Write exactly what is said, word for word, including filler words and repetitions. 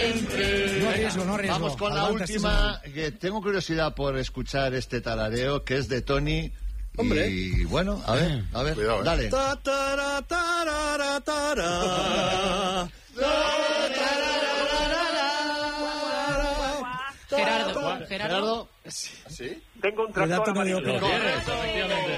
siempre. No arriesgo, no arriesgo. Vamos con la última, que tengo curiosidad por escuchar este tarareo, que es de Tony. Hombre. Y bueno, a ver, a ver, Cuidado, eh. dale. Ta, tara, tarara, tara. Gerardo, Gerardo. Gerardo. ¿Sí? Tengo un tractor Cuidado, no digo amarillo. que- Correcto, efectivamente.